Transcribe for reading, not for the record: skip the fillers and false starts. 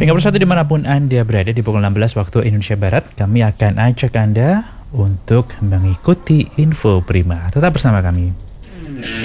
Pengen bersatu dimanapun Anda berada di pukul 16 waktu Indonesia Barat, kami akan ajak Anda untuk mengikuti Info Prima. Tetap bersama kami.